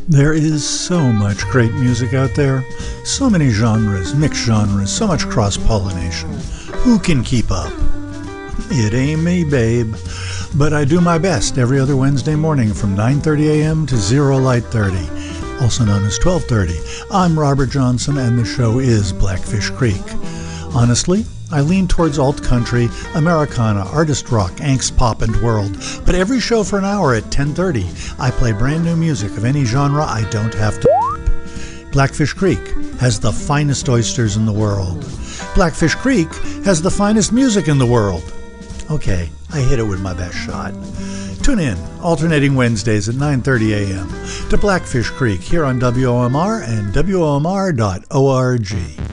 There is so much great music out there, so many genres, mixed genres, so much cross-pollination. Who can keep up? It ain't me, babe. But I do my best every other Wednesday morning from 9:30 a.m. to 00:30, also known as 12:30. I'm Robert Johnson, and the show is Blackfish Creek. Honestly, I lean towards alt-country, Americana, artist rock, angst pop, and world. But every show for an hour at 10:30, I play brand new music of any genre I don't have to. Blackfish Creek has the finest oysters in the world. Blackfish Creek has the finest music in the world. Okay, I hit it with my best shot. Tune in, alternating Wednesdays at 9:30 a.m. to Blackfish Creek here on WOMR and WOMR.org.